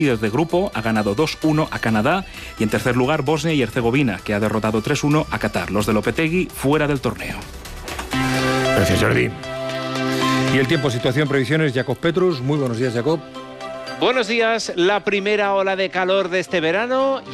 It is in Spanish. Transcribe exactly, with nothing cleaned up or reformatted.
de grupo ha ganado dos uno a Canadá y en tercer lugar Bosnia y Herzegovina, que ha derrotado tres uno a Qatar. Los de Lopetegui fuera del torneo. Gracias, Jordi. Y el tiempo, situación, previsiones, Jacob Petrus. Muy buenos días, Jacob. Buenos días. La primera ola de calor de este verano